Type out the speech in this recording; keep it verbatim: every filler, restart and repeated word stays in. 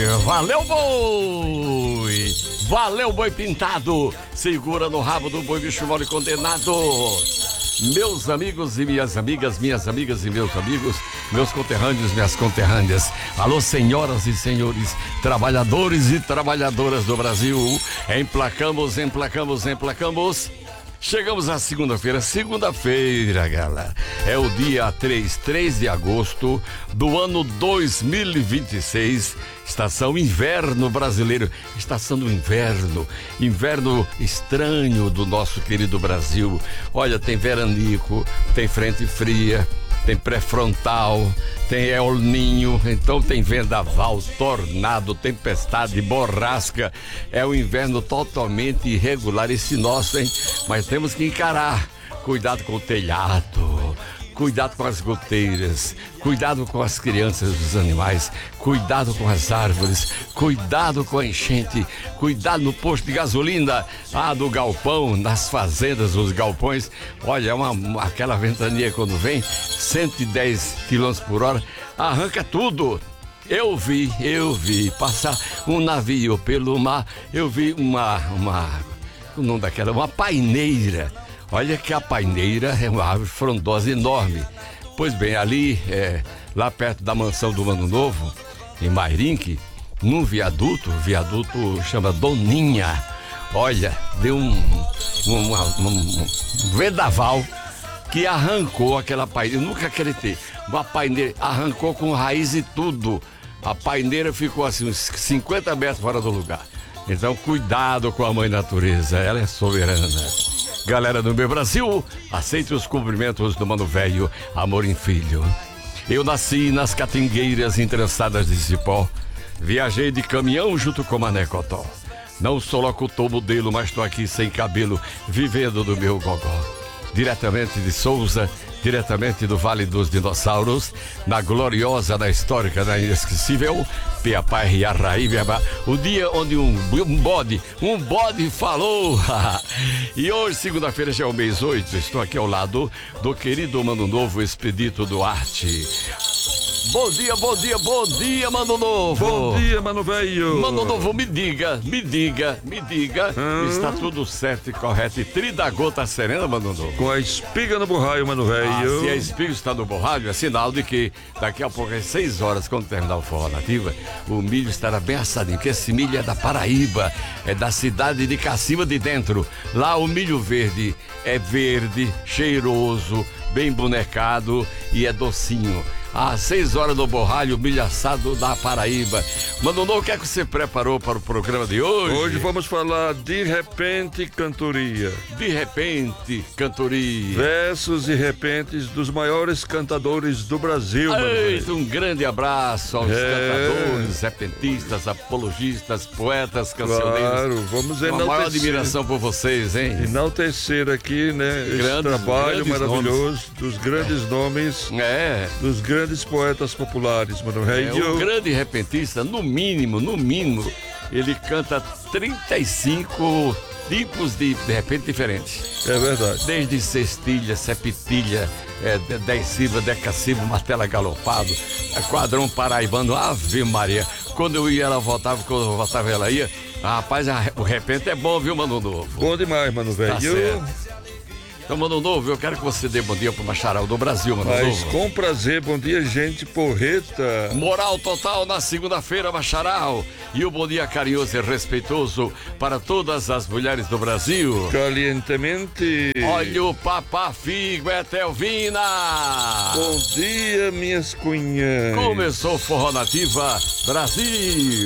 Valeu, boi! Valeu, boi pintado! Segura no rabo do boi, bicho mole condenado! Meus amigos e minhas amigas, minhas amigas e meus amigos, meus conterrâneos, minhas conterrâneas. Alô, senhoras e senhores, trabalhadores e trabalhadoras do Brasil. Emplacamos, emplacamos, emplacamos. Chegamos à segunda-feira, segunda-feira, galera, é o dia três, três de agosto do ano dois mil e vinte e seis, estação inverno brasileiro, estação do inverno, inverno estranho do nosso querido Brasil. Olha, tem veranico, tem frente fria, tem pré-frontal, tem El Ninho, então tem vendaval, tornado, tempestade, borrasca. É um inverno totalmente irregular esse nosso, hein? Mas temos que encarar. Cuidado com o telhado, cuidado com as goteiras, cuidado com as crianças e os animais, cuidado com as árvores, cuidado com a enchente, cuidado no posto de gasolina, ah, do galpão, nas fazendas, os galpões. Olha, uma, uma, aquela ventania quando vem, cento e dez quilômetros por hora, arranca tudo. Eu vi, eu vi passar um navio pelo mar, eu vi uma, uma, o nome daquela, uma paineira. Olha que a paineira é uma árvore frondosa enorme. Pois bem, ali, é, lá perto da mansão do Mano Novo, em Mairinque, num viaduto, o viaduto chama Doninha. Olha, deu um, um, um, um, um vendaval que arrancou aquela paineira. Eu nunca acreditei. Uma paineira arrancou com raiz e tudo. A paineira ficou assim, uns cinquenta metros fora do lugar. Então, cuidado com a mãe natureza, ela é soberana. Galera do meu Brasil, aceite os cumprimentos do Mano Velho, amor em filho. Eu nasci nas catingueiras entrançadas de cipó, viajei de caminhão junto com Mané Cotó. Não sou locutor modelo, mas tô aqui sem cabelo, vivendo do meu gogó. Diretamente de Souza, diretamente do Vale dos Dinossauros, na gloriosa, na histórica, na inesquecível Piapai e Arraíba, o dia onde um, um bode, um bode falou. E hoje, segunda-feira, já é o mês oito, estou aqui ao lado do querido Mano Novo, Expedito Duarte. Bom dia, bom dia, bom dia, Mano Novo. Bom dia, Mano Velho. Mano Novo, me diga, me diga, me diga, hum? Está tudo certo e correto e tri da gota serena, Mano Novo? Com a espiga no borralho, Mano Velho. Ah, se a espiga está no borralho, é sinal de que daqui a pouco, às seis horas, quando terminar o Forró Nativa, o milho estará bem assadinho, porque esse milho é da Paraíba, é da cidade de Cacima de Dentro. Lá o milho verde é verde, cheiroso, bem bonecado e é docinho. Às seis horas do borralho, milho assado da Paraíba. Mano Novo, o que é que você preparou para o programa de hoje? Hoje vamos falar de repente cantoria. De repente cantoria. Versos e repentes dos maiores cantadores do Brasil. Eita, um grande abraço aos é... cantadores, repentistas, apologistas, poetas, cancioneiros. Claro, vamos enaltecer. Uma maior admiração por vocês, hein? Enaltecer aqui, né, esse grandes, trabalho grandes maravilhoso nomes. Dos grandes é. nomes, é. dos grandes poetas populares, Mano Velho. É, um grande repentista, no mínimo, no mínimo, ele canta trinta e cinco tipos de, de repente diferentes. É verdade. Desde sextilha, septilha, é, decílaba, decassílaba, martelo galopado, quadrão paraibano, Ave Maria. Quando eu ia, ela voltava, quando eu voltava, ela ia. Ah, rapaz, a, o repente é bom, viu, Mano Novo? Bom demais, Mano Velho. Tá certo. Então, Mano Novo, eu quero que você dê bom dia pro Macharal do Brasil, Mano Mas, Novo. com prazer, bom dia, gente porreta. Moral total na segunda-feira, Macharal. E o bom dia carinhoso e respeitoso para todas as mulheres do Brasil. Calientemente. Olha o Papá Figo, é Telvina. Bom dia, minhas cunhãs. Começou o Forró Nativa Brasil.